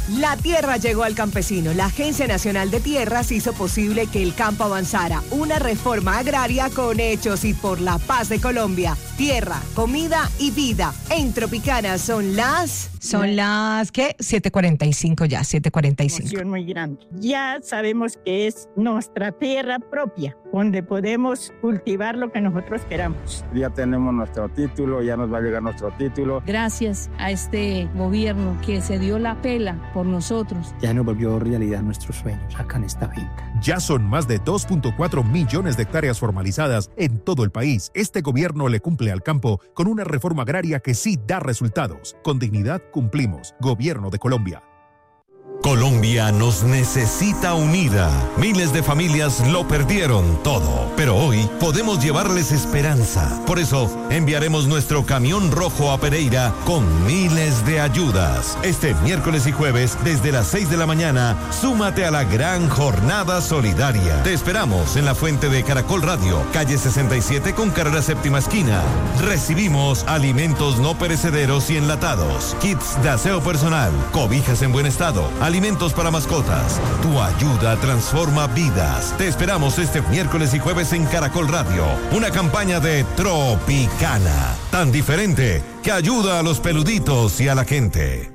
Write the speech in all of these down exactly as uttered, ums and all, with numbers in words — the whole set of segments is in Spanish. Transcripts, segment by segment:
La tierra llegó al campesino. La Agencia Nacional de Tierras hizo posible que el campo avanzara. Una reforma agraria con hechos y por la paz de Colombia. Tierra, comida y vida. En Tropicana son las... Son las, ¿qué? siete cuarenta y cinco ya, siete cuarenta y cinco. Emoción muy grande. Ya sabemos que es nuestra tierra propia, donde podemos cultivar lo que nosotros queramos. Ya tenemos nuestro título, ya nos va a llegar nuestro título. Gracias a este gobierno que se dio la pela por nosotros. Ya nos volvió realidad nuestros sueños acá en esta finca. Ya son más de dos punto cuatro millones de hectáreas formalizadas en todo el país. Este gobierno le cumple al campo con una reforma agraria que sí da resultados. Con dignidad cumplimos. Gobierno de Colombia. Colombia nos necesita unida. Miles de familias lo perdieron todo, pero hoy podemos llevarles esperanza. Por eso enviaremos nuestro camión rojo a Pereira con miles de ayudas. Este miércoles y jueves desde las seis de la mañana, súmate a la gran jornada solidaria. Te esperamos en la fuente de Caracol Radio, calle sesenta y siete con carrera séptima esquina. Recibimos alimentos no perecederos y enlatados, kits de aseo personal, cobijas en buen estado, alimentos para mascotas. Tu ayuda transforma vidas. Te esperamos este miércoles y jueves en Caracol Radio. Una campaña de Tropicana. Tan diferente que ayuda a los peluditos y a la gente.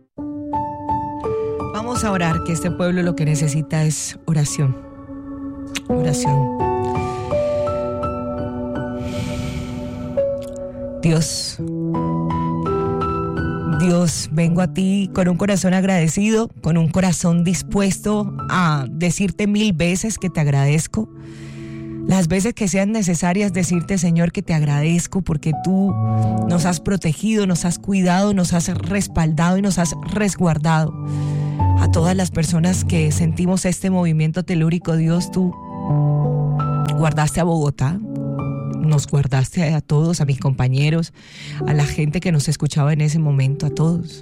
Vamos a orar, que este pueblo lo que necesita es oración. Oración. Dios. Dios, vengo a ti con un corazón agradecido, con un corazón dispuesto a decirte mil veces que te agradezco. Las veces que sean necesarias decirte, Señor, que te agradezco porque tú nos has protegido, nos has cuidado, nos has respaldado y nos has resguardado. A todas las personas que sentimos este movimiento telúrico, Dios, tú guardaste a Bogotá. Nos guardaste a todos, a mis compañeros, a la gente que nos escuchaba en ese momento, a todos.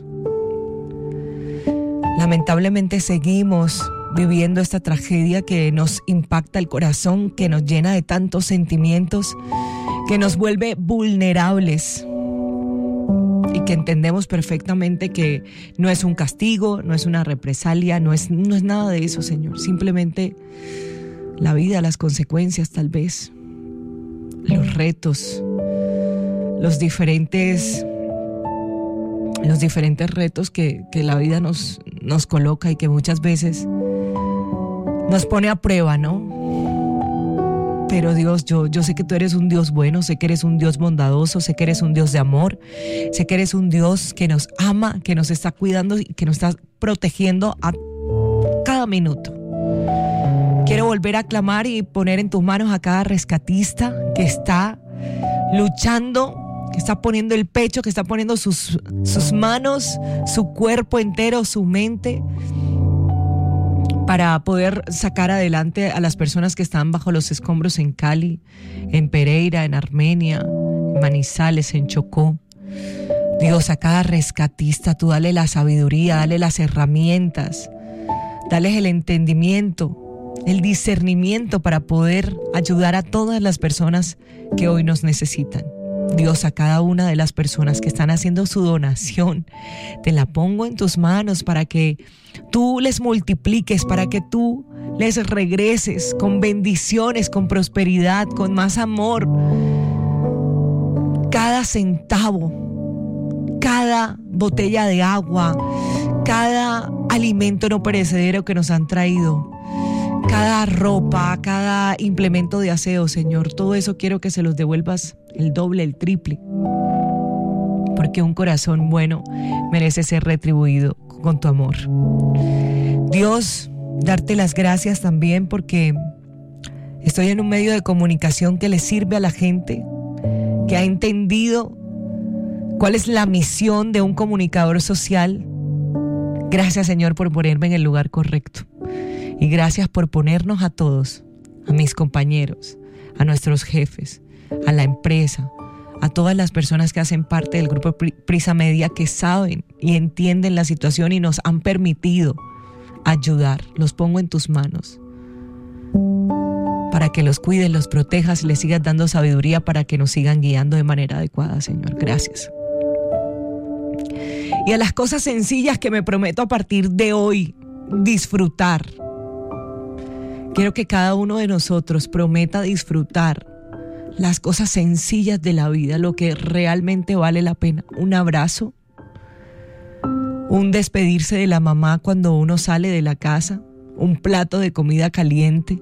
Lamentablemente seguimos viviendo esta tragedia que nos impacta el corazón, que nos llena de tantos sentimientos, que nos vuelve vulnerables y que entendemos perfectamente que no es un castigo, no es una represalia, no es, no es nada de eso, Señor. Simplemente la vida, las consecuencias tal vez. Los retos, los diferentes, los diferentes retos que, que la vida nos, nos coloca y que muchas veces nos pone a prueba, ¿no? Pero Dios, yo, yo sé que tú eres un Dios bueno, sé que eres un Dios bondadoso, sé que eres un Dios de amor, sé que eres un Dios que nos ama, que nos está cuidando y que nos está protegiendo a cada minuto. Quiero volver a clamar y poner en tus manos a cada rescatista que está luchando, que está poniendo el pecho, que está poniendo sus, sus manos, su cuerpo entero, su mente, para poder sacar adelante a las personas que están bajo los escombros en Cali, en Pereira, en Armenia, en Manizales, en Chocó. Dios, a cada rescatista tú dale la sabiduría, dale las herramientas, dale el entendimiento, el discernimiento para poder ayudar a todas las personas que hoy nos necesitan. Dios, a cada una de las personas que están haciendo su donación, te la pongo en tus manos para que tú les multipliques, para que tú les regreses con bendiciones, con prosperidad, con más amor. Cada centavo, cada botella de agua, cada alimento no perecedero que nos han traído, cada ropa, cada implemento de aseo, Señor, todo eso quiero que se los devuelvas el doble, el triple, porque un corazón bueno merece ser retribuido con tu amor. Dios, darte las gracias también porque estoy en un medio de comunicación que le sirve a la gente, que ha entendido cuál es la misión de un comunicador social. Gracias, Señor, por ponerme en el lugar correcto. Y gracias por ponernos a todos, a mis compañeros, a nuestros jefes, a la empresa, a todas las personas que hacen parte del grupo Prisa Media, que saben y entienden la situación y nos han permitido ayudar. Los pongo en tus manos para que los cuides, los protejas y les sigas dando sabiduría para que nos sigan guiando de manera adecuada, Señor. Gracias. y a las cosas sencillas que me prometo a partir de hoy disfrutar. Quiero que cada uno de nosotros prometa disfrutar las cosas sencillas de la vida, lo que realmente vale la pena. Un abrazo, un despedirse de la mamá cuando uno sale de la casa, un plato de comida caliente,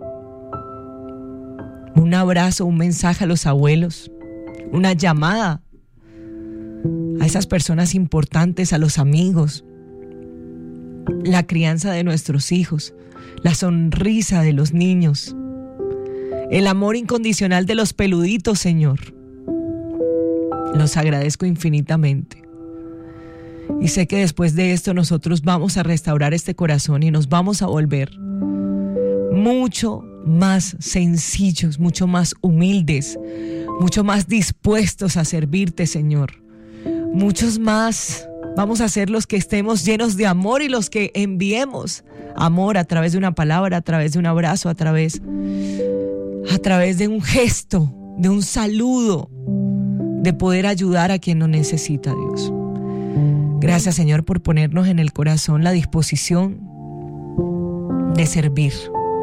un abrazo, un mensaje a los abuelos, una llamada a esas personas importantes, a los amigos, la crianza de nuestros hijos, la sonrisa de los niños, el amor incondicional de los peluditos, Señor. Los agradezco infinitamente. Y sé que después de esto nosotros vamos a restaurar este corazón y nos vamos a volver mucho más sencillos, mucho más humildes, mucho más dispuestos a servirte, Señor. Muchos más vamos a ser los que estemos llenos de amor y los que enviemos amor a través de una palabra, a través de un abrazo, a través, a través de un gesto, de un saludo, de poder ayudar a quien lo necesita, Dios. Gracias, Señor, por ponernos en el corazón la disposición de servir.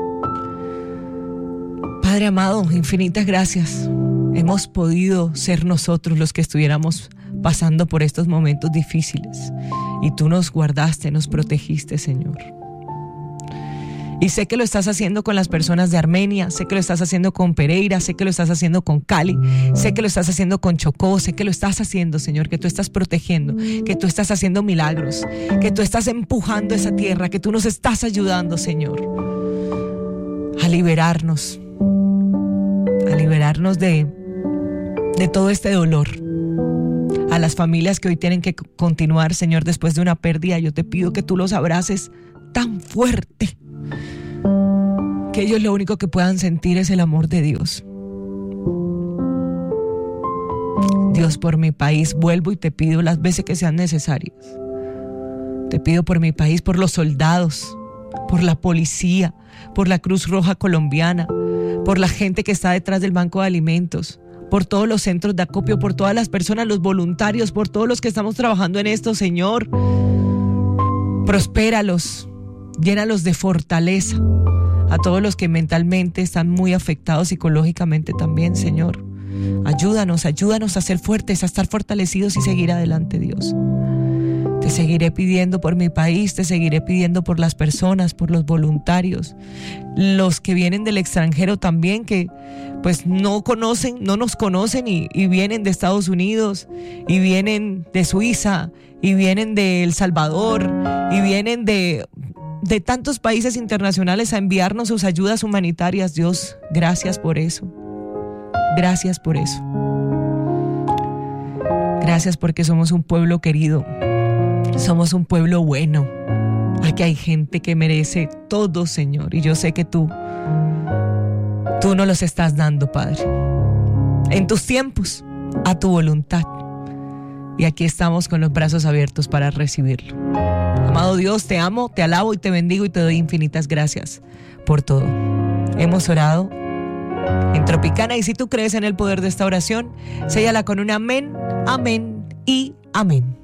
Padre amado, infinitas gracias. Hemos podido ser nosotros los que estuviéramos pasando por estos momentos difíciles y tú nos guardaste, nos protegiste, Señor. Y sé que lo estás haciendo con las personas de Armenia, sé que lo estás haciendo con Pereira, sé que lo estás haciendo con Cali, sé que lo estás haciendo con Chocó, sé que lo estás haciendo, Señor, que tú estás protegiendo, que tú estás haciendo milagros, que tú estás empujando esa tierra, que tú nos estás ayudando, Señor, a liberarnos, a liberarnos de, de todo este dolor. A las familias que hoy tienen que continuar, Señor, después de una pérdida, yo te pido que tú los abraces tan fuerte que ellos lo único que puedan sentir es el amor de Dios. Dios, por mi país vuelvo y te pido las veces que sean necesarias. Te pido por mi país, por los soldados, por la policía, por la Cruz Roja Colombiana, por la gente que está detrás del Banco de Alimentos, por todos los centros de acopio, por todas las personas, los voluntarios, por todos los que estamos trabajando en esto, Señor. Prospéralos, llénalos de fortaleza. A todos los que mentalmente están muy afectados psicológicamente también, Señor. Ayúdanos, ayúdanos a ser fuertes, a estar fortalecidos y seguir adelante, Dios. Te seguiré pidiendo por mi país, te seguiré pidiendo por las personas, por los voluntarios, los que vienen del extranjero también, que pues no conocen, no nos conocen y, y vienen de Estados Unidos, y vienen de Suiza, y vienen de El Salvador, y vienen de... de tantos países internacionales a enviarnos sus ayudas humanitarias. Dios, gracias por eso. Gracias por eso. Gracias porque somos un pueblo querido. Somos un pueblo bueno. Aquí hay gente que merece todo, Señor. Y yo sé que tú, tú nos los estás dando, Padre. En tus tiempos, a tu voluntad. Y aquí estamos con los brazos abiertos para recibirlo. Amado Dios, te amo, te alabo y te bendigo y te doy infinitas gracias por todo. Hemos orado en Tropicana y si tú crees en el poder de esta oración, séllala con un amén, amén y amén.